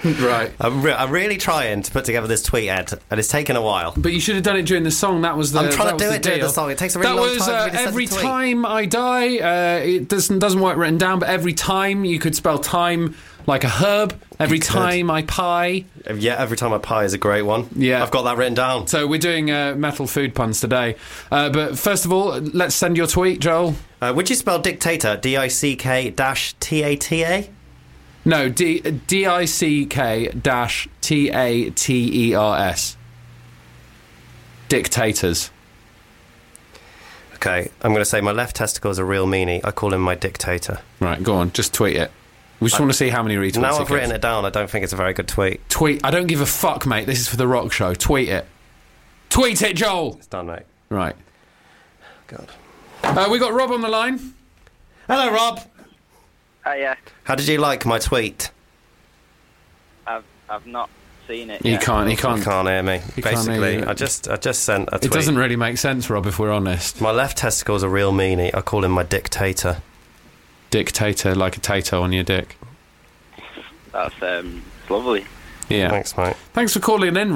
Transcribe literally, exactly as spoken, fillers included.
Right. I'm, re- I'm really trying to put together this tweet, Ed, and it's taken a while. But you should have done it during the song. That was the. I'm trying that to do was it the during the deal. song. It takes a really that long was, time for uh, me to send every a tweet. time I die. Uh, it doesn't doesn't work written down, but every time you could spell time like a herb. Every You could. time I pie. Yeah, every time I pie is a great one. Yeah. I've got that written down. So we're doing uh, metal food puns today. Uh, but first of all, let's send your tweet, Joel. Uh, would you spell dictator D I C K dash T A T A? No, D D I C K dash T A T E R S. Dictators. Okay, I'm going to say my left testicle is a real meanie. I call him my dictator. Right, go on, just tweet it. We just I- want to see how many retweets Now it I've gets. written it down, I don't think it's a very good tweet. Tweet. I don't give a fuck, mate. This is for the rock show. Tweet it. Tweet it, Joel. It's done, mate. Right. God. Uh, we got Rob on the line. Hello, Rob. Uh, yeah, How did you like my tweet? I've I've not seen it. You yet. can't. You You can't. can't hear me. You can't Basically, hear you. I just I just sent a tweet. It doesn't really make sense, Rob. If we're honest. My left testicle is a real meanie. I call him my dictator. Dictator, like a tato on your dick. That's um, it's lovely. Yeah. Thanks, mate. Thanks for calling in,